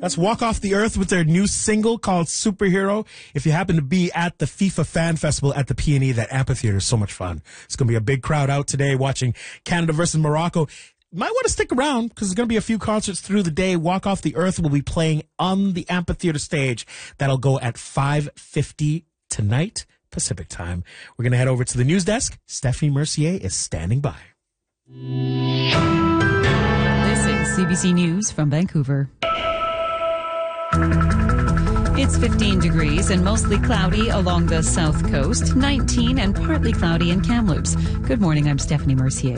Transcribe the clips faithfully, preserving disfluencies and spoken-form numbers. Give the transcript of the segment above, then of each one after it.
That's Walk Off the Earth with their new single called Superhero. If you happen to be at the FIFA Fan Festival at the P and E, that amphitheater is so much fun. It's going to be a big crowd out today watching Canada versus Morocco. Might want to stick around because there's going to be a few concerts through the day. Walk Off the Earth will be playing on the amphitheater stage. That'll go at five fifty tonight, Pacific time. We're going to head over to the news desk. Stephanie Mercier is standing by. This is C B C News from Vancouver. It's fifteen degrees and mostly cloudy along the south coast, nineteen and partly cloudy in Kamloops. Good morning, I'm Stephanie Mercier.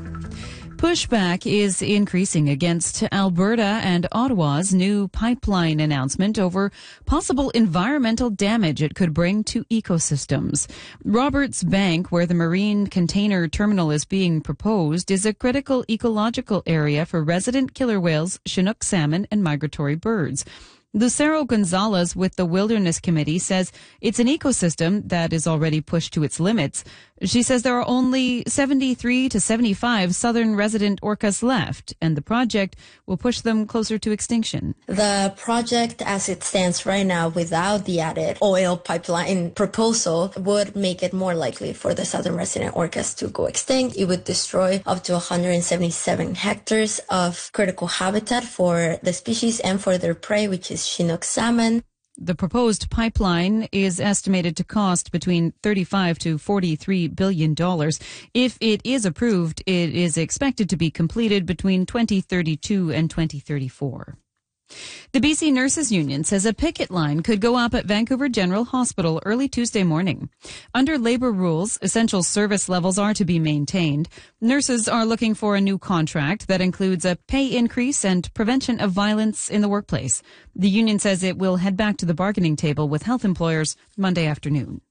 Pushback is increasing against Alberta and Ottawa's new pipeline announcement over possible environmental damage it could bring to ecosystems. Roberts Bank, where the marine container terminal is being proposed, is a critical ecological area for resident killer whales, Chinook salmon, and migratory birds. Lucero Gonzalez with the Wilderness Committee says it's an ecosystem that is already pushed to its limits. She says there are only seventy-three to seventy-five southern resident orcas left, and the project will push them closer to extinction. The project as it stands right now, without the added oil pipeline proposal, would make it more likely for the southern resident orcas to go extinct. It would destroy up to one hundred seventy-seven hectares of critical habitat for the species and for their prey, which is Chinook salmon. The proposed pipeline is estimated to cost between thirty-five to forty-three billion dollars. If it is approved, it is expected to be completed between twenty thirty-two and twenty thirty-four. The B C Nurses Union says a picket line could go up at Vancouver General Hospital early Tuesday morning. Under labor rules, essential service levels are to be maintained. Nurses are looking for a new contract that includes a pay increase and prevention of violence in the workplace. The union says it will head back to the bargaining table with health employers Monday afternoon.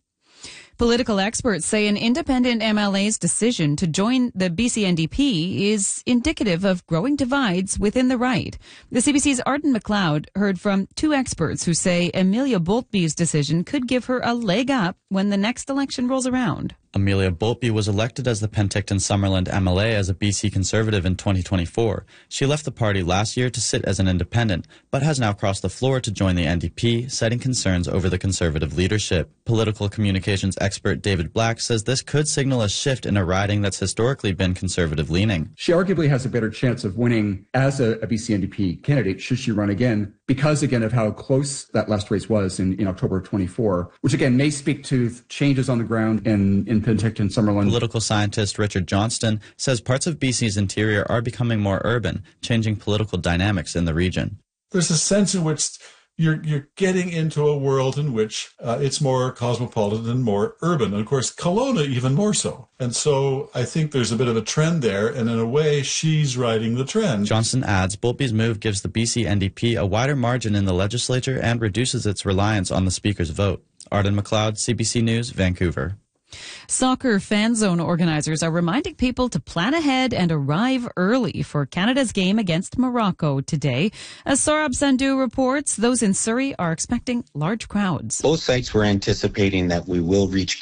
Political experts say an independent M L A's decision to join the B C N D P is indicative of growing divides within the right. The C B C's Arden McLeod heard from two experts who say Amelia Boltby's decision could give her a leg up when the next election rolls around. Amelia Boltby was elected as the Penticton-Summerland M L A as a B C Conservative in twenty twenty-four. She left the party last year to sit as an independent, but has now crossed the floor to join the N D P, citing concerns over the Conservative leadership. Political communications expert David Black says this could signal a shift in a riding that's historically been Conservative-leaning. She arguably has a better chance of winning as a, a B C N D P candidate should she run again, because, again, of how close that last race was in, in October of twenty-four, which, again, may speak to changes on the ground in, in Penticton, Summerland. Political scientist Richard Johnston says parts of B C's interior are becoming more urban, changing political dynamics in the region. There's a sense in which you're you're getting into a world in which uh, it's more cosmopolitan and more urban. And, of course, Kelowna even more so. And so I think there's a bit of a trend there, and in a way, she's riding the trend. Johnston adds Boltby's move gives the B C N D P a wider margin in the legislature and reduces its reliance on the Speaker's vote. Arden McLeod, C B C News, Vancouver. Soccer fan zone organizers are reminding people to plan ahead and arrive early for Canada's game against Morocco today. As Saurabh Sandhu reports, those in Surrey are expecting large crowds. Both sites were anticipating that we will reach